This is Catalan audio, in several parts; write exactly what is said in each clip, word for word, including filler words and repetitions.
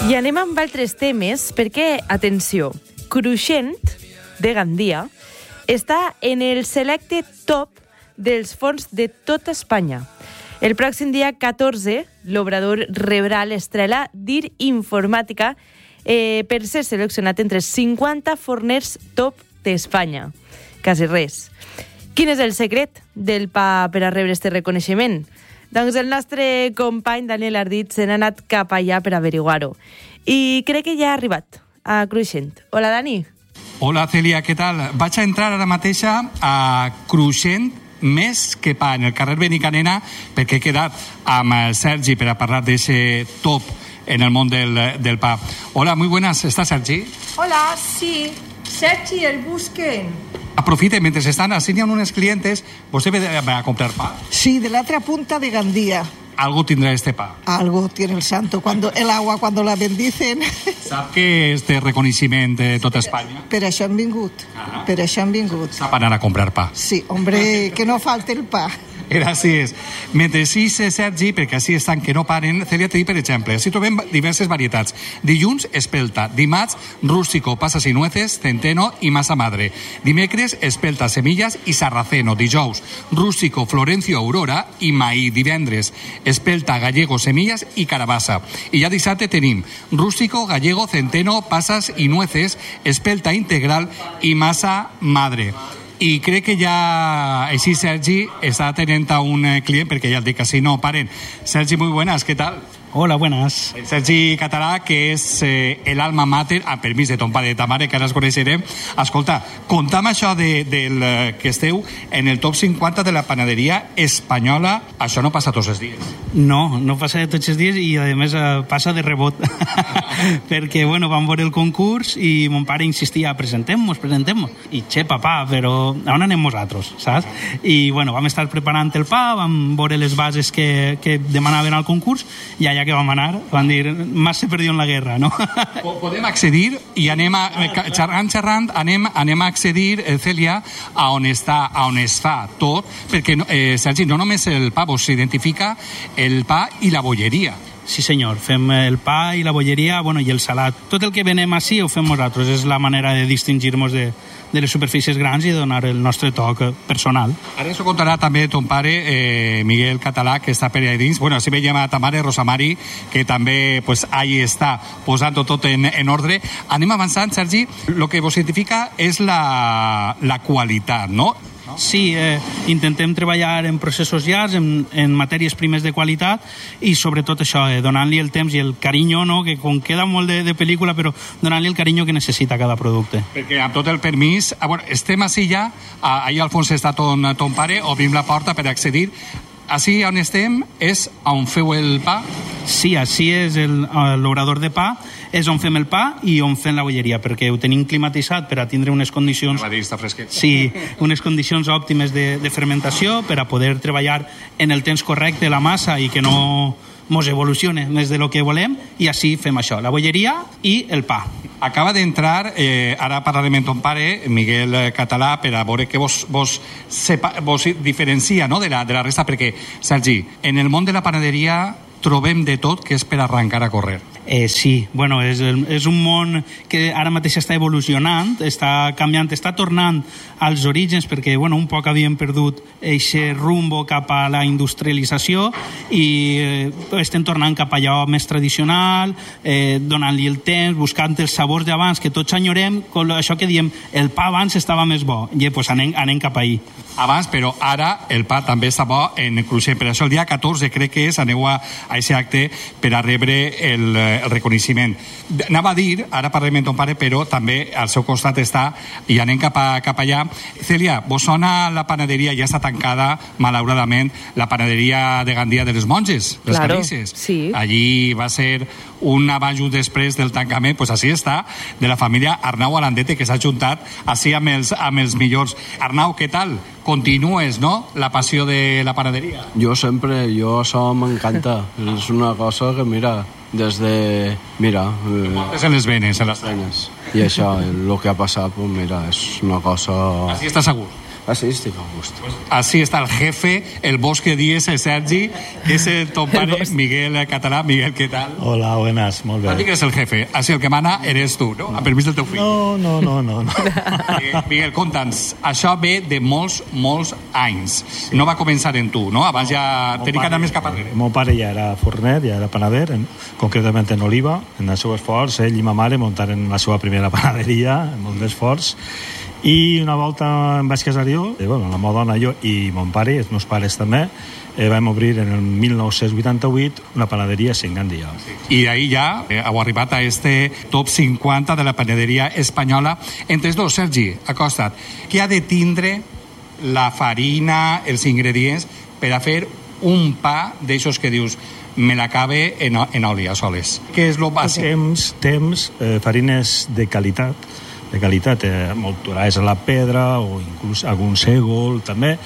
I anem amb altres temes perquè, atenció, Cruixent, de Gandia, està en el selecte top dels fons de tota Espanya. El pròxim dia catorze, l'Obrador rebrà l'estrela d'Ir Informàtica eh, per ser seleccionat entre cinquanta forners top d'Espanya. Quasi res. Quin és el secret del pa per a rebre este reconeixement? Doncs el nostre company Daniel Ardit se n'ha anat cap allà per averiguar-ho. I crec que ja ha arribat a Cruixent. Hola, Dani. Hola, Celia, què tal? Vaig a entrar ara mateixa a Cruixent més que pa, en el carrer Benicanena, perquè he quedat amb el Sergi per a parlar d'aquest top en el món del, del pa. Hola, muy buenas. ¿Está Sergi? Hola, sí. Sergi, el busquen. Aprofite, mentre estan assignan unos clientes, vostè va a comprar pa. Sí, de la otra punta de Gandía. Algo tendrá este pa. Algo tiene el santo, cuando el agua, cuando la bendicen. Sap que és de reconeixement de tota Espanya? Per això han vingut, ah. per això han vingut. Sap anar a comprar pa. Sí, hombre, que no falte el pa. Gràcies. Mentre sí, Sergi, perquè així estan que no paren, Celia, te dic, per exemple, així trobem diverses varietats. Dilluns, espelta. Dimarts, rústico, pasas y nueces, centeno i masa madre. Dimecres, espelta, semillas i sarraceno. Dijous, rústico, florencio, aurora i maí. Divendres, espelta, gallego, semillas i carabassa. I ja dissabte tenim rústico, gallego, centeno, pasas y nueces, espelta integral i masa madre. I crec que ja així Sergi està atenent a un client, perquè ja el dic que si no paren. Sergi, muy buenas, ¿qué tal? Hola, buenas. El Sergi Català, que és eh, el alma mater, amb permís de ton pare de ta mare, que ara es coneixerem. Escolta, conta'm això de, del que esteu en el top cinquanta de la panaderia espanyola. Això no passa tots els dies. No, no passa tots els dies i, a més, passa de rebot. Perquè, bueno, vam veure el concurs i mon pare insistia, presentem-nos, presentem-nos. I, che, papà, però on anem nosaltres, saps? I, bueno, vam estar preparant el pa, vam veure les bases que, que demanaven al concurs i allà que vam anar, van dir, más se perdió en la guerra, no? Podem accedir i anem a, xerrant, xerrant, anem, anem a accedir, eh, Celia, a on està, a on es fa tot, perquè, eh, Sergi, no només el pa, vos s'identifica el pa i la bolleria. Sí, senyor, fem el pa i la bolleria, bueno, i el salat. Tot el que venem així ho fem nosaltres, és la manera de distingir-nos de, de les superfícies grans i donar el nostre toc personal. Ara ens ho contarà també ton pare, eh, Miguel Català, que està per allà dins. Bueno, si veiem a ta mare, Rosa Mari, que també pues, ahí està posant tot en, en ordre. Anem avançant, Sergi. El que vos identifica és la, la qualitat, no? Sí, eh, intentem treballar en processos llargs, en, en matèries primes de qualitat i sobretot això, eh, donant-li el temps i el carinyo, no? Que com queda molt de, de pel·lícula, però donant-li el carinyo que necessita cada producte. Perquè amb tot el permís, ah, bueno, estem així ja, allà al fons està ton, ton pare, obrim la porta per accedir. Així on estem és on feu el pa? Sí, així és l'obrador de pa, és on fem el pa i on fem la bolleria, perquè ho tenim climatitzat per a tindre unes condicions... Va dir, està fresquet. Sí, unes condicions òptimes de, de fermentació per a poder treballar en el temps correcte la massa i que no mos evolucione més de lo que volem, i així fem això, la bolleria i el pa. Acaba d'entrar, eh, ara parlarem amb ton pare, Miguel Català, per a veure què vos, vos, sepa, vos diferencia, no?, de la, de la resta, perquè, Sergi, en el món de la panaderia trobem de tot que és per arrencar a córrer. Eh, sí, bueno, és, és un món que ara mateix està evolucionant, està canviant, està tornant als orígens, perquè bueno, un poc havíem perdut aquest rumbo cap a la industrialització i eh, estem tornant cap a allò més tradicional, eh, donant-li el temps, buscant els sabors d'abans que tots enyorem, això que diem, el pa abans estava més bo, i pues anem, anem cap ahí. Abans, però ara el pa també està bo en Cruixent. Per això el dia catorze crec que és, aneu a aquest acte per a rebre el, el reconeixement. Anava a dir, ara parlem amb ton pare, però també al seu costat està, i anem cap, a, cap allà. Celia, vos sona la panaderia, ja està tancada, malauradament, la panaderia de Gandia de les Monges, les claro, Calices. Sí. Allí va ser un abans i un després del tancament, pues així està, de la família Arnau Alandete, que s'ha juntat així amb els, amb els millors. Arnau, què tal? Continues, no?, la passió de la panaderia. Jo sempre, jo això m'encanta. És una cosa que, mira, des de... Mira... Eh, Portes en les venes, en les venes. I això, el que ha passat, pues mira, és una cosa... Així està segur. Ah, sí, estic a gust. Así está el jefe, el bosque diez, Sergi, es el ton pare, Miguel Català. Miguel, ¿qué tal? Hola, buenas, molt bé. No digues el jefe, así el que mana eres tu, no? A permís del teu fill. No, no, no, no. no. Eh, Miguel, conta'ns, això ve de molts, molts anys. Sí. No va començar en tu, no? Abans ja tenia que anar més cap arrere. Mon pare ja era forner, ja era panader, en, concretament en Oliva. En el seu esforç, ell i ma mare muntaren la seva primera panaderia, amb molt d'esforç. I una volta em vaig casar jo, eh, bueno, la meva dona, jo i mon pare, els meus pares també, eh, vam obrir en el mil nou-cents vuitanta-vuit una panaderia a Gandia. I d'ahí ja eh, heu arribat a este top cinquanta de la panaderia espanyola. Entre els dos, Sergi, acosta't, què ha de tindre la farina, els ingredients, per a fer un pa d'aixòs que dius me l'acabe en, en oli, a soles? Què és lo bàsic? Temps, temps eh, farines de qualitat, de qualitat, eh, molt torades a la pedra o inclús algun sègol també,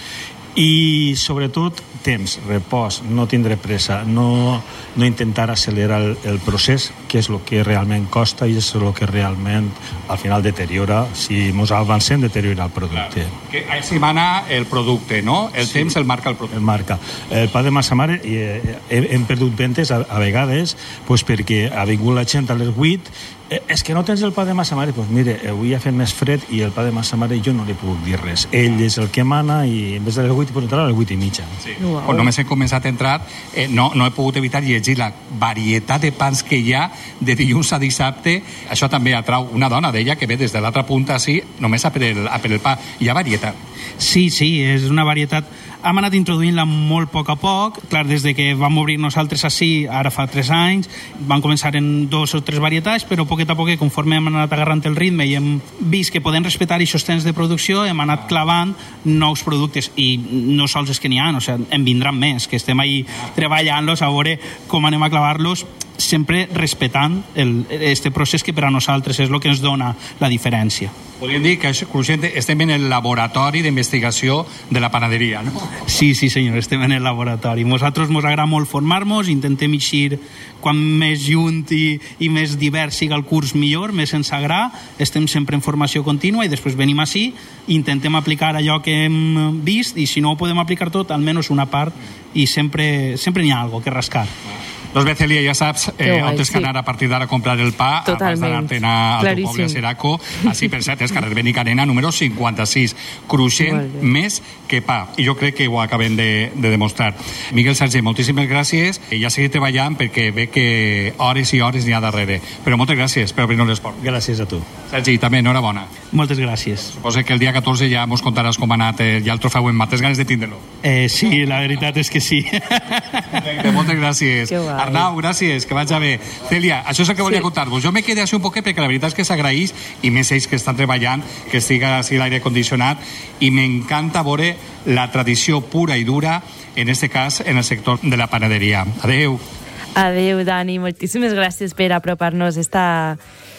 i sobretot temps, repòs, no tindre pressa, no, no intentar accelerar el, el procés, que és el que realment costa i és el que realment al final deteriora, si ens avancem, deteriora el producte. Clar. Que així mana el producte, no? El sí. Temps el marca el producte. El marca. El pa de massa mare, eh, hem perdut ventes a, a vegades pues, perquè ha vingut la gent a les vuit. Eh, és que no tens el pa de massa mare? Doncs pues mire, avui ha fet més fred i el pa de massa mare jo no li puc dir res. Ell és el que mana i en vez de les vuit pot entrar a les vuit i mitja. Sí. Wow. Quan només he començat a entrar, eh, no, no he pogut evitar llegir la varietat de pans que hi ha de dilluns a dissabte. Això també atrau una dona d'ella que ve des de l'altra punta així, només a per, el, a per el pa. Hi ha varietat. Sí, sí, és una varietat. Hem anat introduint-la molt a poc a poc. Clar, des de que vam obrir nosaltres així, ara fa tres anys, van començar en dos o tres varietats, però poquet a poc, conforme hem anat agarrant el ritme i hem vist que podem respectar aquests temps de producció, hem anat clavant nous productes. I no sols és que n'hi ha, o sigui, en vindran més, que estem ahí treballant-los a veure com anem a clavar-los, sempre respectant el, este procés que per a nosaltres és el que ens dona la diferència. Podríem dir que estem en el laboratori d'investigació de la panaderia, no? Sí, sí, senyor, estem en el laboratori. Nosaltres ens agrada molt formar-nos, intentem eixir quan més junt i, i més divers siga el curs millor, més ens agrada, estem sempre en formació contínua i després venim així, intentem aplicar allò que hem vist i si no ho podem aplicar tot, almenys una part i sempre, sempre n'hi ha alguna cosa que rascar. Doncs bé, Celia, ja saps eh, on tens que anar a partir d'ara a comprar el pa. Totalment. Abans d'anar-te'n al teu poble a Seraco. Així, per cert, és carrer Benicarena, número cinquanta-sis. Cruixent més que pa. I jo crec que ho acabem de, de demostrar. Miguel Sergi, moltíssimes gràcies. Ja seguiré treballant perquè ve que hores i hores n'hi ha darrere. Però moltes gràcies per obrir-nos l'esport. Gràcies a tu. Sergi, també enhorabona. Moltes gràcies. Suposo que el dia catorze ja mos contaràs com ha anat eh, ja el trofeu en mates ganes de tindre-lo. Eh, sí, la veritat és que sí. Perfecte, moltes gràcies. Arnau, gràcies, que vaig a bé. Celia, això és el que volia sí. contar-vos. Jo me quedé així un poquet perquè la veritat és que s'agraeix, i més ells que estan treballant, que estiga així l'aire condicionat, i m'encanta veure la tradició pura i dura, en este cas, en el sector de la panaderia. Adeu. Adeu, Dani. Moltíssimes gràcies per apropar-nos esta...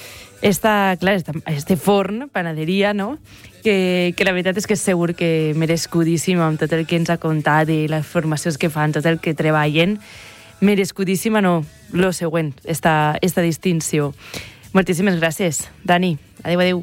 Esta, clar, esta, este forn, panaderia, no? Que, que la veritat és que és segur que merescudíssima amb tot el que ens ha contat i les formacions que fan, tot el que treballen. Merescudíssima, no, lo següent, esta, esta distinció. Moltíssimes gràcies, Dani. Adéu, adéu.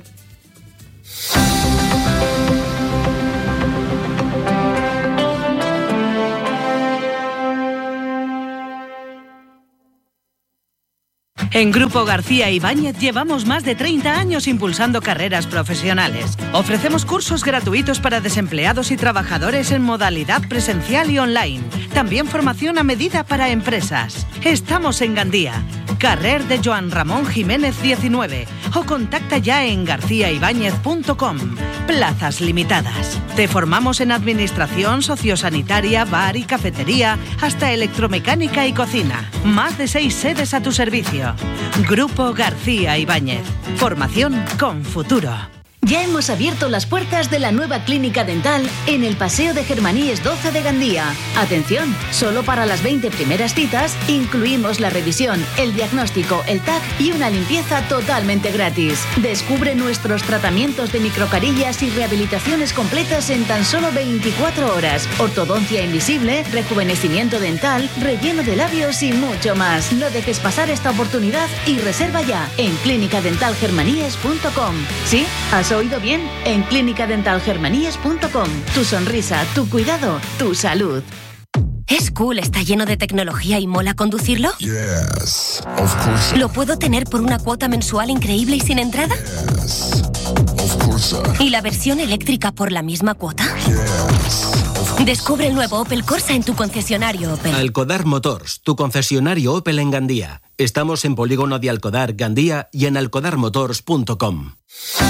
En Grupo García Ibáñez llevamos más de treinta años impulsando carreras profesionales. Ofrecemos cursos gratuitos para desempleados y trabajadores en modalidad presencial y online. También formación a medida para empresas. Estamos en Gandía, carrer de Joan Ramón Jiménez diecinueve, o contacta ya en garcía ibáñez punto com. Plazas limitadas. Te formamos en administración, sociosanitaria, bar y cafetería, hasta electromecánica y cocina. Más de seis sedes a tu servicio. Grupo García Ibáñez. Formación con futuro. Ya hemos abierto las puertas de la nueva clínica dental en el Paseo de Germaníes doce de Gandía. Atención, solo para las veinte primeras citas incluimos la revisión, el diagnóstico, el T A C y una limpieza totalmente gratis. Descubre nuestros tratamientos de microcarillas y rehabilitaciones completas en tan solo veinticuatro horas. Ortodoncia invisible, rejuvenecimiento dental, relleno de labios y mucho más. No dejes pasar esta oportunidad y reserva ya en clínica dental germaníes punto com. ¿Sí? A oído bien, en clínica dental germaníes punto com. Tu sonrisa, tu cuidado, tu salud. ¿Es cool, está lleno de tecnología y mola conducirlo? Yes, of course. ¿Lo puedo tener por una cuota mensual increíble y sin entrada? Yes, of course. ¿Y la versión eléctrica por la misma cuota? Yes. Descubre el nuevo Opel Corsa en tu concesionario Opel. Alcodar Motors, tu concesionario Opel en Gandía. Estamos en Polígono de Alcodar, Gandía y en alcodar motors punto com.